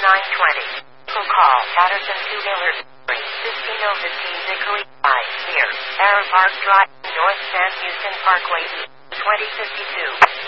920. Who call Patterson to Miller Street, 15015 Zickery Drive, near Arrow Park Drive, North San Houston Parkway, 2052.